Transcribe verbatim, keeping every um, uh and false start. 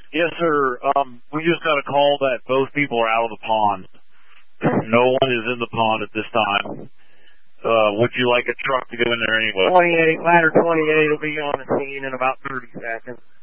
Yes, sir. Um, we just got a call that both people are out of the pond. No one is in the pond at this time. Uh, would you like a truck to go in there anyway? twenty-eight, ladder twenty-eight will be on the scene in about thirty seconds.